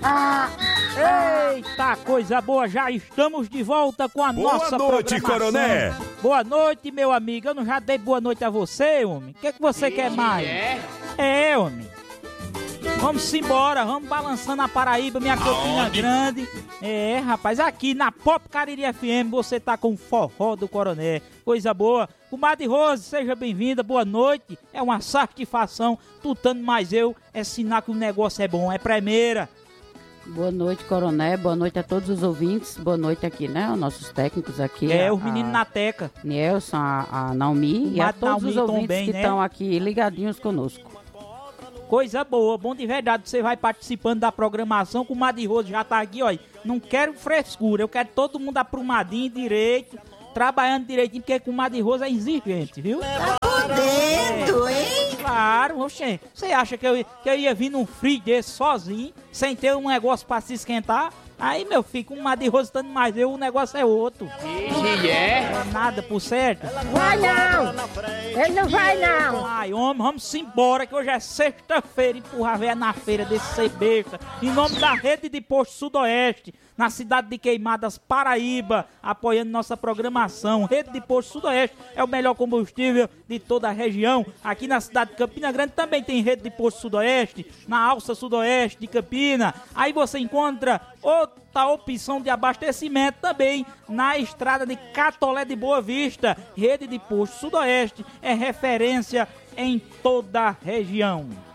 Eita, coisa boa, já estamos de volta com a nossa noite, programação. Coroné. Boa noite, meu amigo. Eu não já dei boa noite a você, homem? O que você quer mais? É, homem. Vamos embora, vamos balançando a Paraíba, minha Campina Grande. É, rapaz, aqui na Pop Cariri FM você tá com o forró do Coroné. Coisa boa. Comadre Rose, seja bem-vinda, boa noite. É uma satisfação, tutando mais eu, é sinal que o negócio é bom, é primeira. Boa noite, Coroné. Boa noite a todos os ouvintes. Boa noite aqui, né? Os nossos técnicos aqui. Os meninos na teca. Nelson, a Naomi e a todos Naomi os ouvintes também, que né? estão aqui ligadinhos conosco. Coisa boa, bom de verdade. Você vai participando da programação. Com o Comadre Rose já tá aqui, ó. Não quero frescura, eu quero todo mundo aprumadinho, direito, trabalhando direitinho, porque com o Comadre Rose é exigente, viu? Tá podendo, hein? Claro, oxê. Você acha que eu ia vir num frio desse sozinho, sem ter um negócio pra se esquentar? Aí, meu filho, com o Comadre Rose estando mais eu, o negócio é outro. Nada por certo. Vai não! Ele não vai não! Ai, homem, vamos embora, que hoje é sexta-feira, empurrar a véia na feira desse ser besta. Em nome da Rede de Posto Sudoeste, na cidade de Queimadas, Paraíba, apoiando nossa programação. Rede de Posto Sudoeste é o melhor combustível de toda a região. Aqui na cidade de Campina Grande também tem Rede de Posto Sudoeste, na Alça Sudoeste de Campina. Aí você encontra outra opção de abastecimento também na estrada de Catolé de Boa Vista. Rede de Posto Sudoeste é referência em toda a região.